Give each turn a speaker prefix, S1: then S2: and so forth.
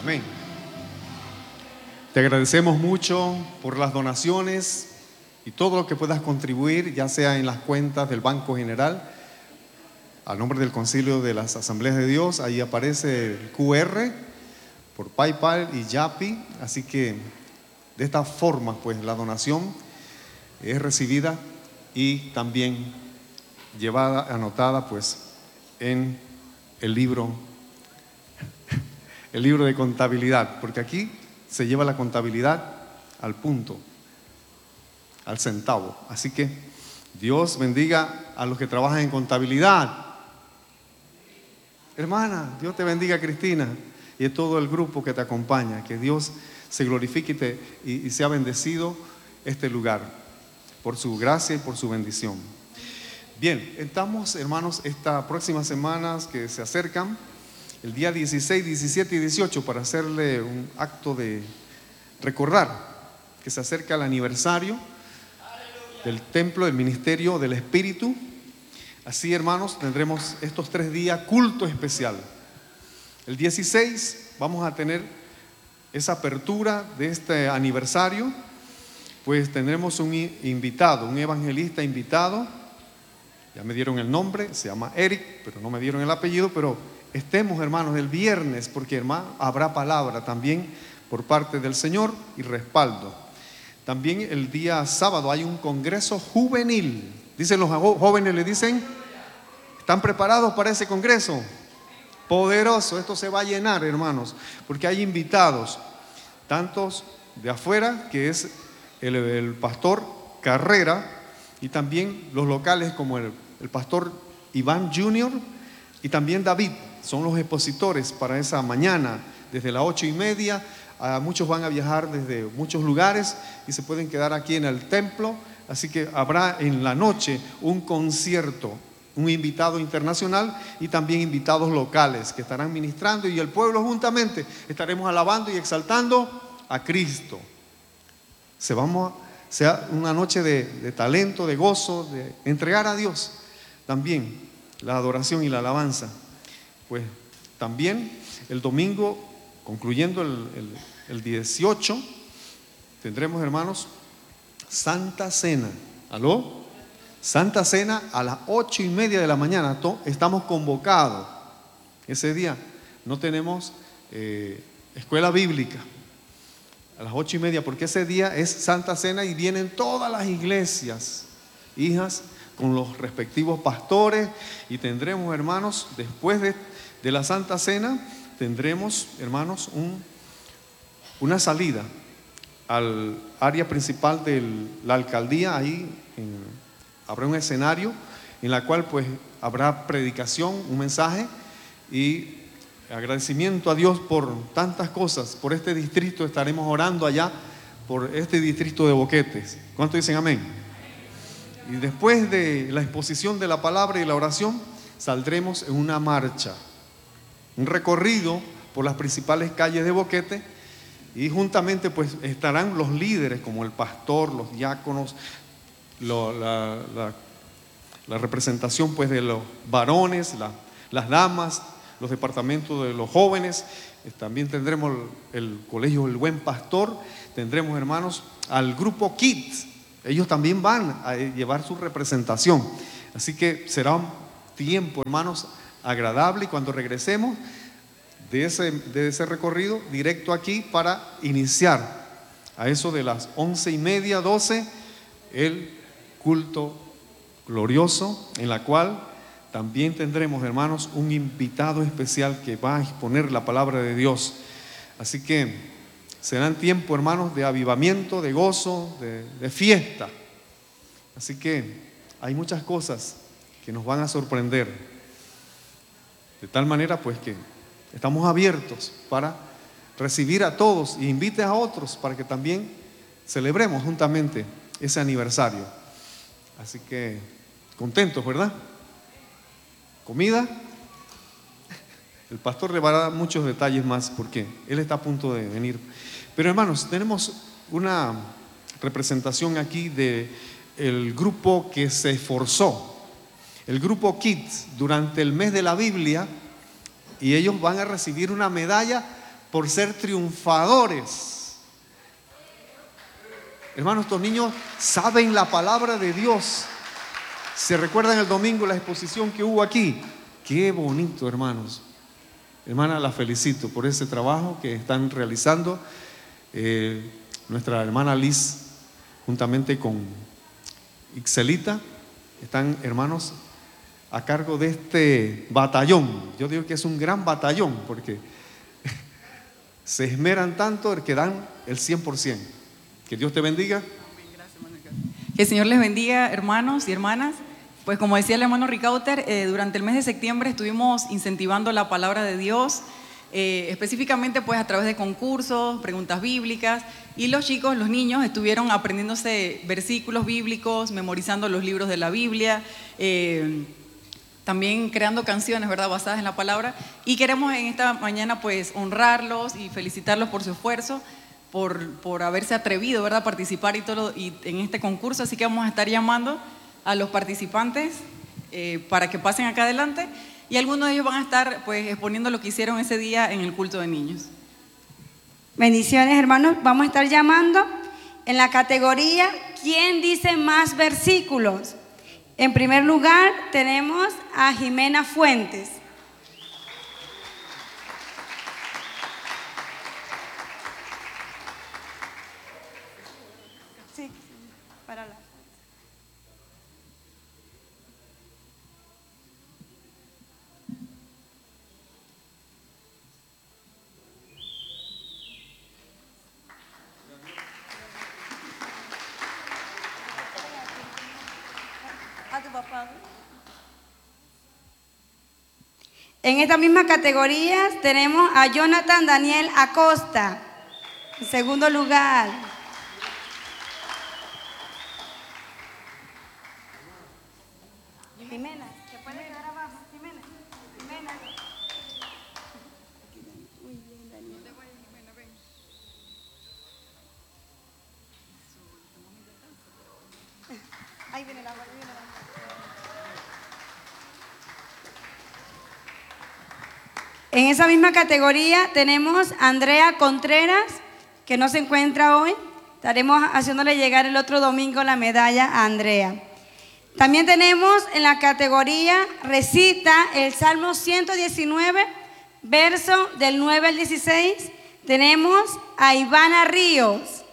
S1: Amén. Te agradecemos mucho por las donaciones y todo lo que puedas contribuir, ya sea en las cuentas del Banco General, a nombre del Concilio de las Asambleas de Dios. Ahí aparece el QR por PayPal y Yapi. Así que de esta forma, pues la donación es recibida y también llevada, anotada, pues en el libro de contabilidad, porque aquí se lleva la contabilidad al punto, al centavo. Así que Dios bendiga a los que trabajan en contabilidad. Hermana, Dios te bendiga, Cristina, y a todo el grupo que te acompaña. Que Dios se glorifique y sea bendecido este lugar por su gracia y por su bendición. Bien, estamos, hermanos, estas próximas semanas que se acercan, el día 16, 17 y 18, para hacerle un acto de recordar que se acerca el aniversario del templo, del ministerio del Espíritu. Así, hermanos, tendremos estos 3 días culto especial. El 16 vamos a tener esa apertura de este aniversario, pues tendremos un invitado, un evangelista invitado. Ya me dieron el nombre, se llama Eric, pero no me dieron el apellido. Pero estemos, hermanos, el viernes, porque, hermano, habrá palabra también por parte del Señor y respaldo. También el día sábado hay un congreso juvenil. Dicen los jóvenes, le dicen, ¿están preparados para ese congreso? Poderoso, esto se va a llenar, hermanos, porque hay invitados, tantos de afuera, que es el pastor Carrera, y también los locales como el pastor Iván Jr. y también David, son los expositores para esa mañana, desde las 8:30. Muchos van a viajar desde muchos lugares y se pueden quedar aquí en el templo. Así que habrá en la noche un concierto, un invitado internacional y también invitados locales que estarán ministrando, y el pueblo juntamente estaremos alabando y exaltando a Cristo. Sea una noche de talento, de gozo, de entregar a Dios también la adoración y la alabanza. Pues también el domingo, concluyendo el 18, tendremos, hermanos, Santa Cena. ¿Aló? Santa Cena a las 8:30 de la mañana. Estamos convocados. Ese día no tenemos escuela bíblica a las 8:30, porque ese día es Santa Cena y vienen todas las iglesias, hijas, con los respectivos pastores. Y tendremos, hermanos, después de la Santa Cena, tendremos, hermanos, una salida al área principal de la alcaldía. Ahí habrá un escenario en la cual pues habrá predicación, un mensaje y agradecimiento a Dios por tantas cosas. Por este distrito estaremos orando allá, por este distrito de Boquetes. ¿Cuántos dicen amén? Y después de la exposición de la palabra y la oración, saldremos en una marcha, un recorrido por las principales calles de Boquete, y juntamente pues estarán los líderes como el pastor, los diáconos, la representación pues de los varones, las damas, los departamentos de los jóvenes. También tendremos el colegio El Buen Pastor. Tendremos, hermanos, al grupo Kids. Ellos también van a llevar su representación. Así que será un tiempo, hermanos, agradable. Y cuando regresemos de ese recorrido, directo aquí para iniciar a eso de las 11:30, 12, el culto glorioso, en la cual también tendremos, hermanos, un invitado especial que va a exponer la palabra de Dios. Así que serán tiempo, hermanos, de avivamiento, de gozo, de fiesta. Así que hay muchas cosas que nos van a sorprender. De tal manera, pues, que estamos abiertos para recibir a todos y invite a otros para que también celebremos juntamente ese aniversario. Así que contentos, ¿verdad? Comida. El pastor le va a dar muchos detalles más porque él está a punto de venir. Pero, hermanos, tenemos una representación aquí del grupo que se esforzó, el grupo Kids, durante el mes de la Biblia, y ellos van a recibir una medalla por ser triunfadores. Hermanos, estos niños saben la palabra de Dios. ¿Se recuerdan el domingo la exposición que hubo aquí? Qué bonito, hermanos. Hermana, la felicito por ese trabajo que están realizando. Nuestra hermana Liz, juntamente con Ixelita, están, hermanos, a cargo de este batallón. Yo digo que es un gran batallón porque se esmeran tanto que dan el 100%. Que Dios te bendiga.
S2: Que el Señor les bendiga, hermanos y hermanas. Pues como decía el hermano Ricauter, durante el mes de septiembre estuvimos incentivando la palabra de Dios, específicamente pues a través de concursos, preguntas bíblicas, y los chicos, los niños, estuvieron aprendiéndose versículos bíblicos, memorizando los libros de la Biblia, también creando canciones, ¿verdad?, basadas en la palabra. Y queremos en esta mañana pues honrarlos y felicitarlos por su esfuerzo, por haberse atrevido, ¿verdad?, a participar y en este concurso. Así que vamos a estar llamando a los participantes para que pasen acá adelante, y algunos de ellos van a estar pues exponiendo lo que hicieron ese día en el culto de niños.
S3: Bendiciones, hermanos. Vamos a estar llamando en la categoría ¿quién dice más versículos? En primer lugar tenemos a Jimena Fuentes. Sí, para la... En esta misma categoría tenemos a Jonathan Daniel Acosta, en segundo lugar. Jimena, ¿te puedes quedar abajo? Jimena, Jimena. Muy bien, Daniel. Ahí viene el agua, ahí viene el agua. En esa misma categoría tenemos a Andrea Contreras, que no se encuentra hoy. Estaremos haciéndole llegar el otro domingo la medalla a Andrea. También tenemos en la categoría recita el Salmo 119, verso del 9 al 16. Tenemos a Ivana Ríos.